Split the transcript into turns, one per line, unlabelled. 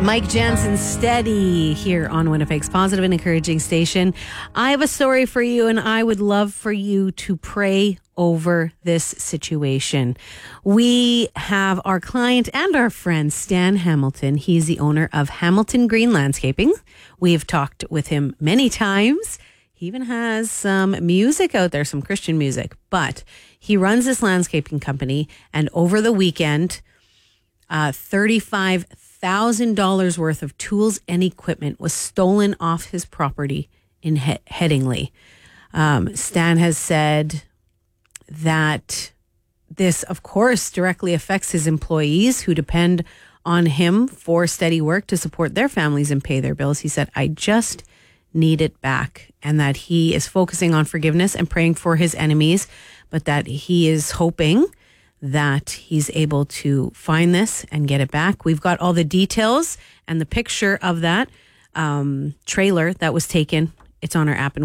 Mike Jansen, Steady, here on Winnipeg's positive and encouraging station. I have a story for you, and I would love for you to pray over this situation. We have our client and our friend, Stan Hamilton. He's the owner of Hamilton Green Landscaping. We have talked with him many times. He even has some music out there, some Christian music, but he runs this landscaping company, and over the weekend, $35,000 worth of tools and equipment was stolen off his property in Headingley. Stan has said that this, of course, directly affects his employees who depend on him for steady work to support their families and pay their bills. He said, I just need it back, and that he is focusing on forgiveness and praying for his enemies, but that he is hoping that he's able to find this and get it back. We've got all the details and the picture of that trailer that was taken. It's on our app. And